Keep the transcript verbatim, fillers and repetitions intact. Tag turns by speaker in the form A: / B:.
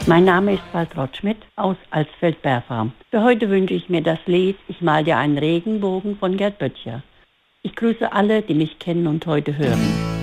A: Mein Name ist Waltraud Schmidt aus Alsfeld-Berfam. Für heute wünsche ich mir das Lied Ich mal dir einen Regenbogen von Gerd Böttcher. Ich grüße alle, die mich kennen und heute hören.